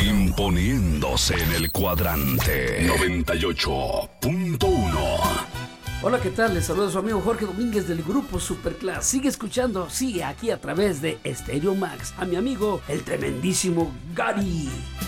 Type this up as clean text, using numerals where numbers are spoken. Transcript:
Imponiéndose en el cuadrante 98.1. Hola, ¿qué tal? Les saluda su amigo Jorge Domínguez del grupo Superclass. Sigue escuchando, sí, aquí a través de Stereo Max, a mi amigo, el tremendísimo Gary.